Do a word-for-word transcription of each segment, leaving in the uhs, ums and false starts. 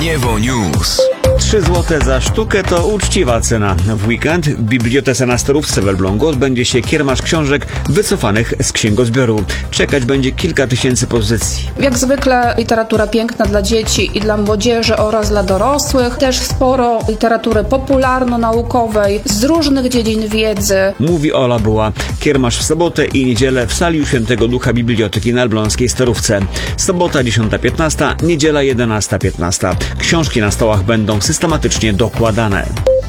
Niewo News. trzy złote za sztukę to uczciwa cena. W weekend w Bibliotece na Starówce w Elblągu odbędzie się kiermasz książek wycofanych z księgozbioru. Czekać będzie kilka tysięcy pozycji. Jak zwykle literatura piękna dla dzieci i dla młodzieży oraz dla dorosłych. Też sporo literatury popularno-naukowej z różnych dziedzin wiedzy. Mówi Ola Buła. Kiermasz w sobotę i niedzielę w sali Świętego Ducha Biblioteki na elbląskiej Starówce. Sobota dziesiąta piętnaście, niedziela jedenasta piętnaście. Książki na stołach będą systematycznie dokładane.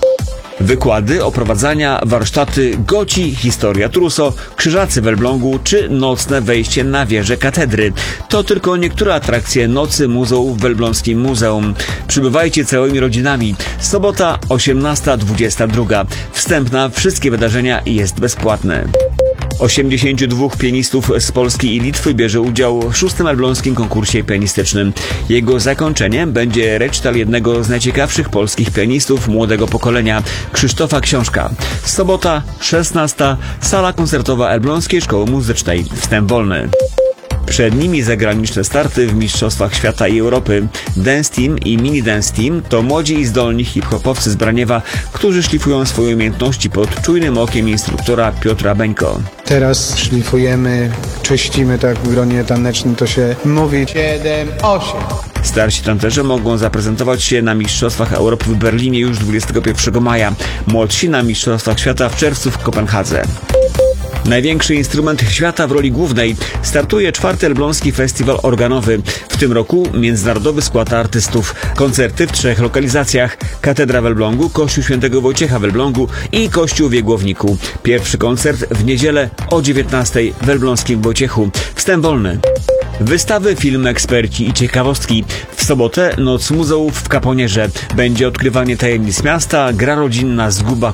Wykłady, oprowadzania, warsztaty, Goci, historia Truso, Krzyżacy w Elblągu czy nocne wejście na wieżę katedry. To tylko niektóre atrakcje Nocy Muzeów w Elbląskim Muzeum. Przybywajcie całymi rodzinami. Sobota osiemnasta dwudziesta dwa. Wstęp na wszystkie wydarzenia jest bezpłatny. osiemdziesięciu dwóch pianistów z Polski i Litwy bierze udział w szóstym elbląskim konkursie pianistycznym. Jego zakończeniem będzie recital jednego z najciekawszych polskich pianistów młodego pokolenia, Krzysztofa Książka. Sobota szesnasta, sala koncertowa Elbląskiej Szkoły Muzycznej. Wstęp wolny. Przed nimi zagraniczne starty w Mistrzostwach Świata i Europy. Dance Team i Mini Dance Team to młodzi i zdolni hip-hopowcy z Braniewa, którzy szlifują swoje umiejętności pod czujnym okiem instruktora Piotra Beńko. Teraz szlifujemy, czyścimy, tak w gronie tanecznym to się mówi. siedem, osiem. Starsi tancerze mogą zaprezentować się na Mistrzostwach Europy w Berlinie już dwudziestego pierwszego maja. Młodsi na Mistrzostwach Świata w czerwcu w Kopenhadze. Największy instrument świata w roli głównej. Startuje czwarty Elbląski Festiwal Organowy. W tym roku międzynarodowy skład artystów. Koncerty w trzech lokalizacjach. Katedra w Elblągu, Kościół Świętego Wojciecha w Elblągu i Kościół w Jegłowniku. Pierwszy koncert w niedzielę o dziewiętnastej w Elbląskim Wojciechu. Wstęp wolny. Wystawy, filmy, eksperci i ciekawostki. W sobotę Noc Muzeów w Kaponierze. Będzie odkrywanie tajemnic miasta, gra rodzinna, zguba